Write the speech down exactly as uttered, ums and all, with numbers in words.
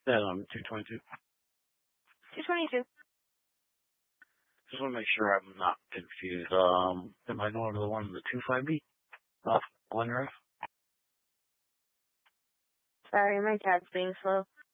Yeah, um, two twenty-two. two twenty-two. Just want to make sure I'm not confused. Um, am I going to the one in the two five B? Off Glen Drive? Sorry, my tab's being slow.